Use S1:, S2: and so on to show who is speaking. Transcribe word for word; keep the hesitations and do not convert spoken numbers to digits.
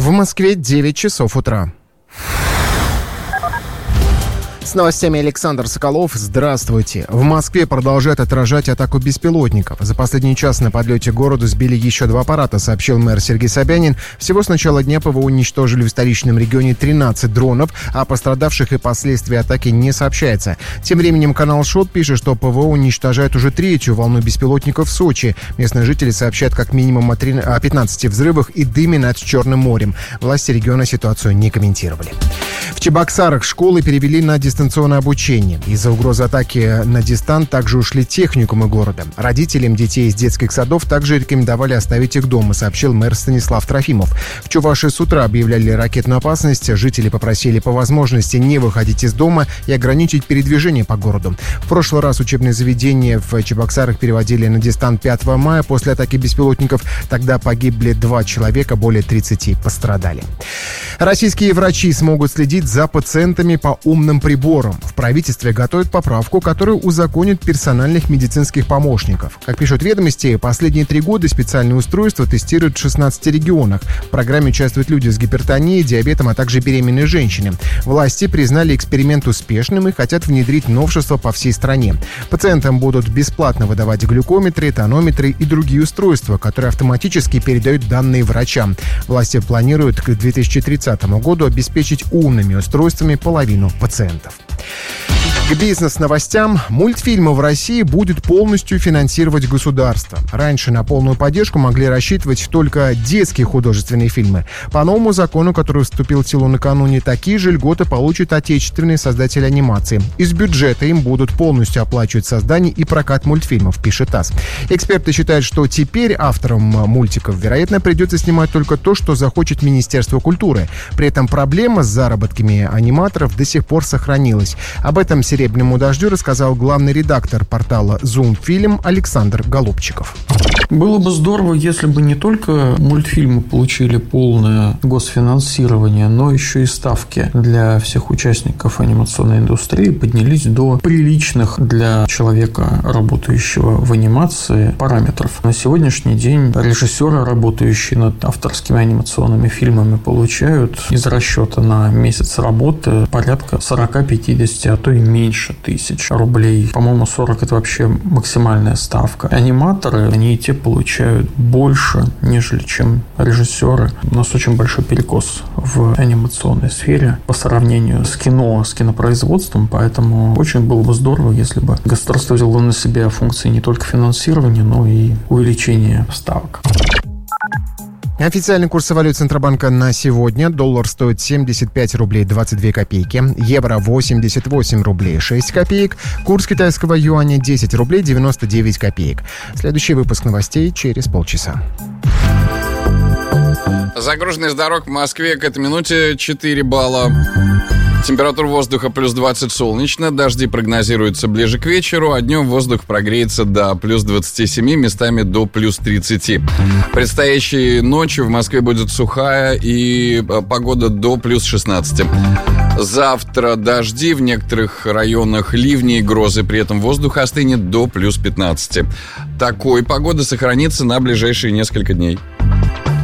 S1: В Москве девять часов утра. С новостями Александр Соколов. Здравствуйте. В Москве продолжают отражать атаку беспилотников. За последний час на подлете к городу сбили еще два аппарата, сообщил мэр Сергей Собянин. Всего с начала дня ПВО уничтожили в столичном регионе тринадцать дронов, а пострадавших и последствий атаки не сообщается. Тем временем канал ШОТ пишет, что ПВО уничтожает уже третью волну беспилотников в Сочи. Местные жители сообщают как минимум о пятнадцати взрывах и дыме над Черным морем. Власти региона ситуацию не комментировали. В Чебоксарах школы перевели на дистанционное обучение. Из-за угрозы атаки на дистант также ушли техникумы города. Родителям детей из детских садов также рекомендовали оставить их дома, сообщил мэр Станислав Трофимов. В Чувашии с утра объявляли ракетную опасность. Жители попросили по возможности не выходить из дома и ограничить передвижение по городу. В прошлый раз учебные заведения в Чебоксарах переводили на дистант пятого мая после атаки беспилотников. Тогда погибли два человека, более тридцати пострадали. Российские врачи смогут следить за пациентами по умным приборам. В правительстве готовят поправку, которая узаконит персональных медицинских помощников. Как пишут ведомости, последние три года специальные устройства тестируют в шестнадцати регионах. В программе участвуют люди с гипертонией, диабетом, а также беременные женщины. Власти признали эксперимент успешным и хотят внедрить новшества по всей стране. Пациентам будут бесплатно выдавать глюкометры, тонометры и другие устройства, которые автоматически передают данные врачам. Власти планируют к две тысячи тридцатому году обеспечить умными устройствами половину пациентов. К бизнес-новостям. Мультфильмы в России будет полностью финансировать государство. Раньше на полную поддержку могли рассчитывать только детские художественные фильмы. По новому закону, который вступил в силу накануне, такие же льготы получат отечественные создатели анимации. Из бюджета им будут полностью оплачивать создание и прокат мультфильмов, пишет ТАСС. Эксперты считают, что теперь авторам мультиков, вероятно, придется снимать только то, что захочет Министерство культуры. При этом проблема с заработками аниматоров до сих пор сохранилась. Об этом «Серебряному дождю» рассказал главный редактор портала «Зум-фильм» Александр Голубчиков.
S2: Было бы здорово, если бы не только мультфильмы получили полное госфинансирование, но еще и ставки для всех участников анимационной индустрии поднялись до приличных для человека, работающего в анимации, параметров. На сегодняшний день режиссеры, работающие над авторскими анимационными фильмами, получают из расчета на месяц работы порядка сорок-пятьдесят, а то и меньше тысяч рублей. По-моему, сорок – это вообще максимальная ставка. Аниматоры, они и те получают больше, нежели чем режиссеры. У нас очень большой перекос в анимационной сфере по сравнению с кино, с кинопроизводством, поэтому очень было бы здорово, если бы государство взяло на себя функции не только финансирования, но и увеличения ставок.
S1: Официальный курс валют Центробанка на сегодня. Доллар стоит семьдесят пять рублей двадцать две копейки. Евро восемьдесят восемь рублей шесть копеек. Курс китайского юаня десять рублей девяносто девять копеек. Следующий выпуск новостей через полчаса.
S3: Загруженность дорог в Москве к этой минуте четыре балла. Температура воздуха плюс двадцать, солнечно. Дожди прогнозируются ближе к вечеру, а днем воздух прогреется до плюс двадцати семи, местами до плюс тридцати. Предстоящей ночью в Москве будет сухая и погода до плюс шестнадцати. Завтра дожди, в некоторых районах ливни и грозы, при этом воздух остынет до плюс пятнадцати. Такой погода сохранится на ближайшие несколько дней.